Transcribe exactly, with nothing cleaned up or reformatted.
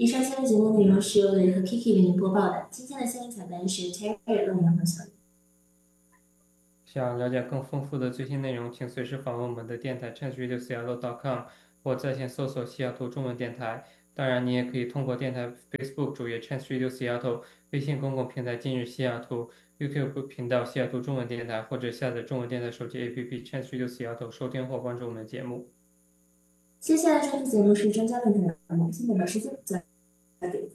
以上新闻节目内容是由雷和 Kiki 为您播报的。今天的新闻彩蛋是 Terry 陆阳和小雨。 想了解更丰富的最新内容，请随时访问我们的电台 c h a n c e r a d i o s e a t t l e dot com 或在线搜索西雅图中文电台。当然，你也可以通过电台 Facebook 主页 c h a n c e r a d i o Seattle、微信公共平台今日西雅图、YouTube 频道西雅图中文电台，或者下载中文电台手机 A P P c h a n c e r a d i o Seattle 收听或关注我们的节目。 接下来这期节目是专家论坛的栏目，现在把时间交给